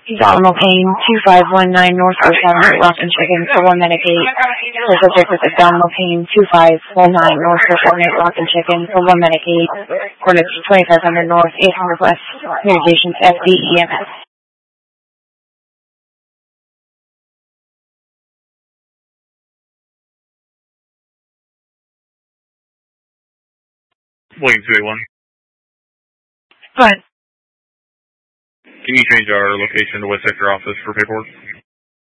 Alamo Payne 2519 Northwest Avenue, Rockland Chicken for 1 minute gate. The subject was Alamo Payne 2519 Northwest Avenue, Rockland Chicken for 1 minute gate. Coordinates 2500 North, 800 West. Communications FDEMS. William 281. Go ahead. Can you change our location to West Sector office for paperwork?